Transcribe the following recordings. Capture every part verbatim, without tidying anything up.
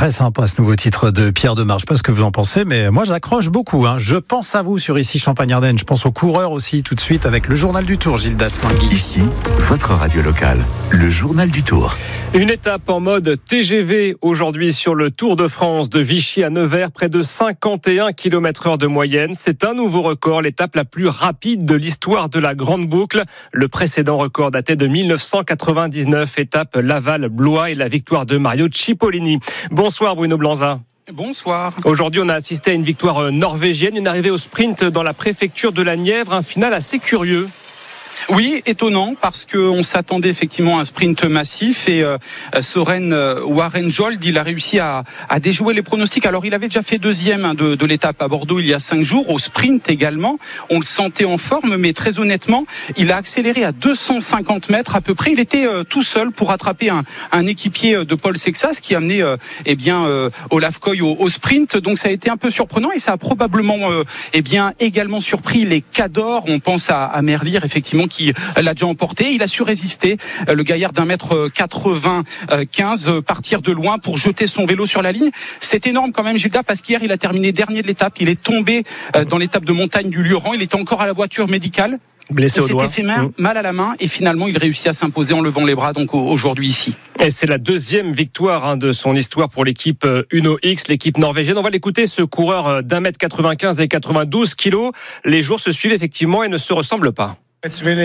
Très sympa ce nouveau titre de Pierre Demar. Je sais pas ce que vous en pensez, mais moi j'accroche beaucoup. Hein. Je pense à vous sur Ici Champagne-Ardenne. Je pense aux coureurs aussi tout de suite avec le journal du Tour, Gilles Dasmingui. Ici, votre radio locale, le journal du Tour. Une étape en mode T G V aujourd'hui sur le Tour de France de Vichy à Nevers, près de cinquante et un kilomètres heure de moyenne. C'est un nouveau record, l'étape la plus rapide de l'histoire de la Grande Boucle. Le précédent record datait de mille neuf cent quatre-vingt-dix-neuf, étape Laval-Blois et la victoire de Mario Cipollini. Bonsoir Bruno Blanza. Bonsoir. Aujourd'hui, on a assisté à une victoire norvégienne, une arrivée au sprint dans la préfecture de la Nièvre, un final assez curieux. Oui, étonnant parce qu'on s'attendait effectivement à un sprint massif et euh, Søren Warenjold, il a réussi à, à déjouer les pronostics. Alors il avait déjà fait deuxième hein, de, de l'étape à Bordeaux il y a cinq jours, au sprint également. On le sentait en forme, mais très honnêtement, il a accéléré à deux cent cinquante mètres à peu près. Il était euh, tout seul pour rattraper un, un équipier de Paul Sexas qui a amené euh, eh bien euh, Olaf Koy au, au sprint. Donc ça a été un peu surprenant et ça a probablement euh, eh bien également surpris les cadors. On pense à, à Merlier effectivement qui l'a déjà emporté. Il a su résister, le gaillard d'un mètre quatre-vingt-quinze, partir de loin pour jeter son vélo sur la ligne. C'est énorme quand même, Gilda, parce qu'hier, il a terminé dernier de l'étape. Il est tombé dans l'étape de montagne du Luran. Il était encore à la voiture médicale. Blessé il au doigt. s'était fait mal, mal à la main et finalement, il réussit à s'imposer en levant les bras donc aujourd'hui ici. Et c'est la deuxième victoire hein, de son histoire pour l'équipe Uno X, l'équipe norvégienne. On va l'écouter, ce coureur d'un mètre quatre-vingt-quinze et quatre-vingt-douze kilos. Les jours se suivent effectivement et ne se ressemblent pas. C'est tout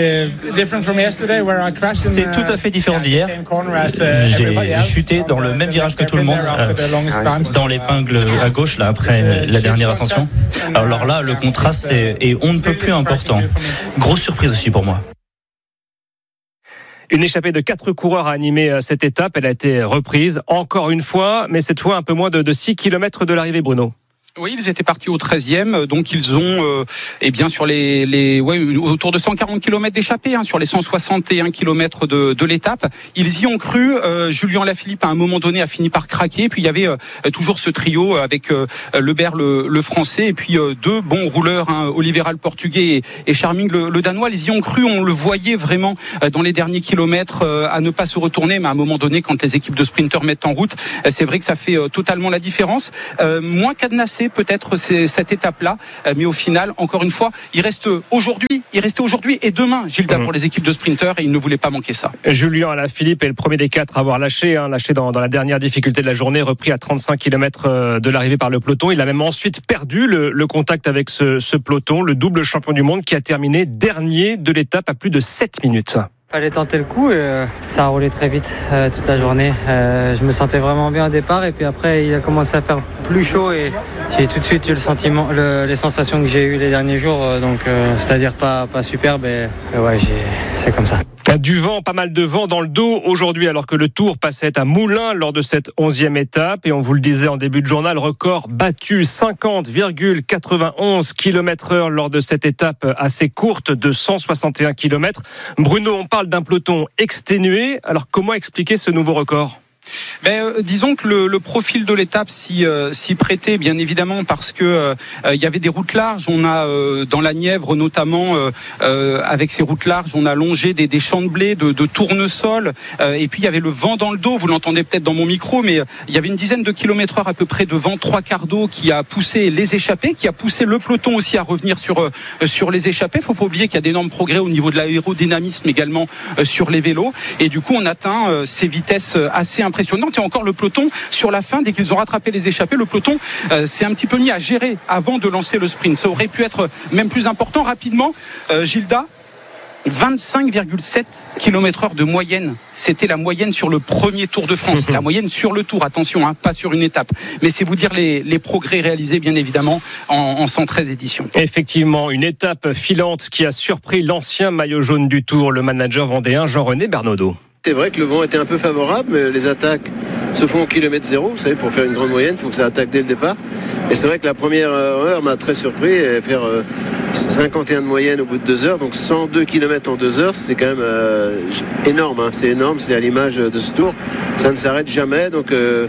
à fait différent d'hier. J'ai chuté dans le même virage que tout le monde, euh, dans l'épingle à gauche là après la dernière ascension. Alors là, le contraste est, est on ne peut plus important. Grosse surprise aussi pour moi. Une échappée de quatre coureurs a animé cette étape. Elle a été reprise encore une fois, mais cette fois un peu moins de, de six kilomètres de l'arrivée, Bruno. Oui, ils étaient partis au treizième, donc ils ont, euh, eh bien, sur les, les, ouais, autour de cent quarante kilomètres d'échappée, hein, sur les cent soixante et un kilomètres de, de l'étape. Ils y ont cru. Euh, Julien Lafilippe, à un moment donné, a fini par craquer. Puis il y avait euh, toujours ce trio avec euh, Lebert, le, le français, et puis euh, deux bons rouleurs, hein, Olivera le portugais et, et Charming le, le danois. Ils y ont cru. On le voyait vraiment euh, dans les derniers kilomètres euh, à ne pas se retourner. Mais à un moment donné, quand les équipes de sprinteurs mettent en route, euh, c'est vrai que ça fait euh, totalement la différence. Euh, moins cadenassé peut-être c'est cette étape-là, mais au final, encore une fois, il reste aujourd'hui, il restait aujourd'hui et demain, Gilda, mmh. pour les équipes de sprinteurs, et il ne voulait pas manquer ça. Julien Alaphilippe est le premier des quatre à avoir lâché, hein, lâché dans, dans la dernière difficulté de la journée, repris à trente-cinq kilomètres de l'arrivée par le peloton. Il a même ensuite perdu le, le contact avec ce, ce peloton, le double champion du monde qui a terminé dernier de l'étape à plus de sept minutes. Fallait tenter le coup et euh, ça a roulé très vite euh, toute la journée. Euh, je me sentais vraiment bien au départ et puis après il a commencé à faire plus chaud et j'ai tout de suite eu le sentiment, le, les sensations que j'ai eues les derniers jours, euh, donc euh, c'est-à-dire pas, pas superbe et, et ouais, j'ai, c'est comme ça. Du vent, pas mal de vent dans le dos aujourd'hui alors que le Tour passait à Moulins lors de cette onzième étape et on vous le disait en début de journal, record battu cinquante virgule quatre-vingt-onze kilomètres heure lors de cette étape assez courte de cent soixante et un kilomètres. Bruno, on parle d'un peloton exténué, alors comment expliquer ce nouveau record ? Ben, euh, disons que le, le profil de l'étape s'y, euh, s'y prêtait bien évidemment parce que euh, il y avait des routes larges. On a euh, dans la Nièvre notamment euh, euh, avec ces routes larges, on a longé des, des champs de blé, de, de tournesol euh, et puis il y avait le vent dans le dos. Vous l'entendez peut-être dans mon micro, mais il y avait une dizaine de kilomètres heure à peu près de vent, trois quarts d'eau qui a poussé les échappés, qui a poussé le peloton aussi à revenir sur euh, sur les échappés. Faut pas oublier qu'il y a d'énormes progrès au niveau de l'aérodynamisme également euh, sur les vélos et du coup on atteint euh, ces vitesses assez impressionnantes. Et encore le peloton sur la fin, dès qu'ils ont rattrapé les échappés, le peloton euh, s'est un petit peu mis à gérer avant de lancer le sprint. Ça aurait pu être même plus important. Rapidement, euh, Gilda, vingt-cinq virgule sept kilomètres heure de moyenne. C'était la moyenne sur le premier Tour de France. C'est la moyenne sur le Tour, attention, hein, pas sur une étape. Mais c'est vous dire les, les progrès réalisés, bien évidemment, en, en cent treize éditions. Effectivement, une étape filante qui a surpris l'ancien maillot jaune du Tour, le manager vendéen Jean-René Bernaudot. C'est vrai que le vent était un peu favorable, mais les attaques se font au kilomètre zéro. Vous savez, pour faire une grande moyenne, il faut que ça attaque dès le départ. Et c'est vrai que la première heure m'a très surpris. Et faire cinquante et un de moyenne au bout de deux heures, donc cent deux kilomètres en deux heures, c'est quand même euh, énorme. Hein. C'est énorme, c'est à l'image de ce Tour. Ça ne s'arrête jamais. Donc euh,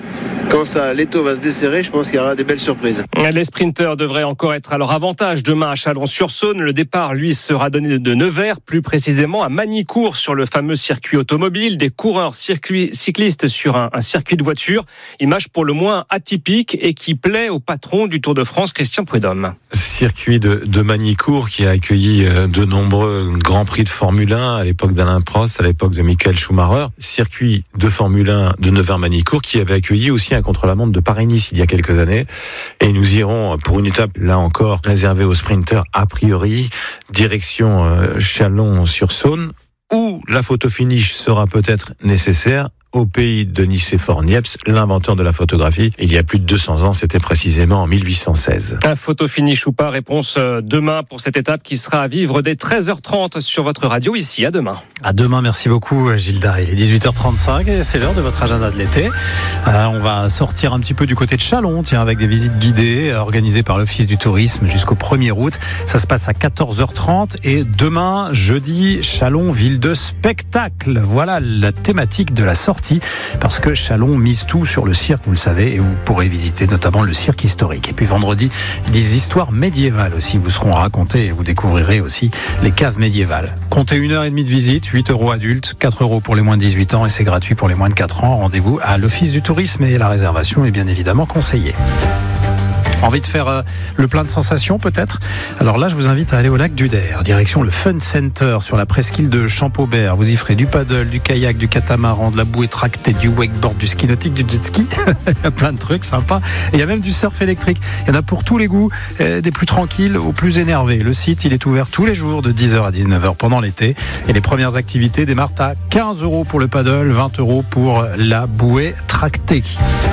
quand ça, l'étau va se desserrer, je pense qu'il y aura des belles surprises. Les sprinteurs devraient encore être à leur avantage demain à Chalon-sur-Saône. Le départ, lui, sera donné de Nevers, plus précisément à Magny-Cours sur le fameux circuit automobile. Des coureurs circuit, cyclistes sur un, un circuit de voiture. Image pour le moins atypique et qui plaît au patron du Tour de France, Christian Prudhomme. Circuit de, de Magny-Cours qui a accueilli de nombreux grands prix de Formule un à l'époque d'Alain Prost, à l'époque de Michael Schumacher. Circuit de Formule un de Nevers-Magny-Cours qui avait accueilli aussi un contre-la-montre de Paris-Nice il y a quelques années. Et nous irons pour une étape, là encore, réservée aux sprinteurs a priori, direction euh, Chalon-sur-Saône, où la photo finish sera peut-être nécessaire. Au pays de Nicéphore Niepce, l'inventeur de la photographie. Il y a plus de deux cents ans, c'était précisément en mille huit cent seize. Un photo finish ou pas, réponse demain pour cette étape qui sera à vivre dès treize heures trente sur votre radio ici. À demain. À demain, merci beaucoup Gilda. Il est dix-huit heures trente-cinq et c'est l'heure de votre agenda de l'été. Euh, on va sortir un petit peu du côté de Chalon, tiens, avec des visites guidées organisées par l'Office du Tourisme jusqu'au premier août. Ça se passe à quatorze heures trente et demain, jeudi, Chalon, ville de spectacle. Voilà la thématique de la sortie. Parce que Chalon mise tout sur le cirque, vous le savez, et vous pourrez visiter notamment le cirque historique. Et puis vendredi, des histoires médiévales aussi vous seront racontées et vous découvrirez aussi les caves médiévales. Comptez une heure et demie de visite, huit euros adultes, quatre euros pour les moins de dix-huit ans et c'est gratuit pour les moins de quatre ans. Rendez-vous à l'Office du Tourisme et la réservation est bien évidemment conseillée. Envie de faire euh, le plein de sensations peut-être ? Alors là, je vous invite à aller au lac d'Uder, direction le Fun Center sur la presqu'île de Champaubert. Vous y ferez du paddle, du kayak, du catamaran, de la bouée tractée, du wakeboard, du ski nautique, du jet ski. Il y a plein de trucs sympas. Et il y a même du surf électrique. Il y en a pour tous les goûts, euh, des plus tranquilles aux plus énervés. Le site, il est ouvert tous les jours de dix heures à dix-neuf heures pendant l'été. Et les premières activités démarrent à quinze euros pour le paddle, vingt euros pour la bouée tractée.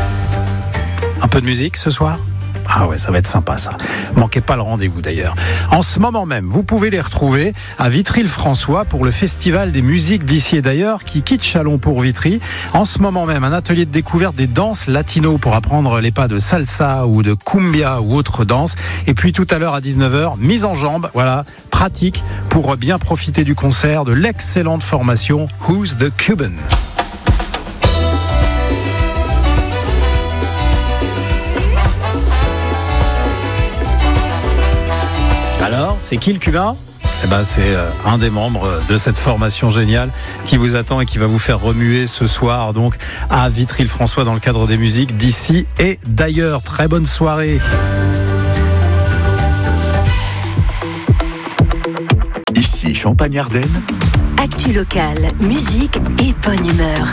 Un peu de musique ce soir ? Ah ouais, ça va être sympa ça. Manquez pas le rendez-vous d'ailleurs. En ce moment même, vous pouvez les retrouver à Vitry-le-François pour le festival des musiques d'ici et d'ailleurs qui quitte Chalon pour Vitry. En ce moment même, un atelier de découverte des danses latino pour apprendre les pas de salsa ou de cumbia ou autres danses. Et puis tout à l'heure à dix-neuf heures, mise en jambe, voilà, pratique pour bien profiter du concert de l'excellente formation Who's the Cuban. Alors, c'est qui le Cubain ? Eh ben, c'est un des membres de cette formation géniale qui vous attend et qui va vous faire remuer ce soir donc à Vitry-le-François dans le cadre des musiques d'ici et d'ailleurs. Très bonne soirée. Ici Champagne-Ardenne. Actu locale, musique et bonne humeur.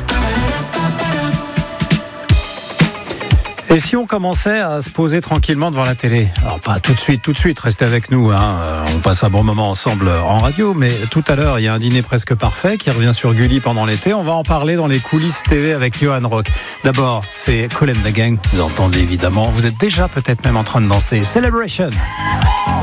Et si on commençait à se poser tranquillement devant la télé ? Alors pas tout de suite, tout de suite, restez avec nous, hein. On passe un bon moment ensemble en radio, mais tout à l'heure, il y a un dîner presque parfait qui revient sur Gulli pendant l'été. On va en parler dans les coulisses T V avec Johan Rock. D'abord, c'est Kool and the Gang, vous entendez évidemment. Vous êtes déjà peut-être même en train de danser. Celebration.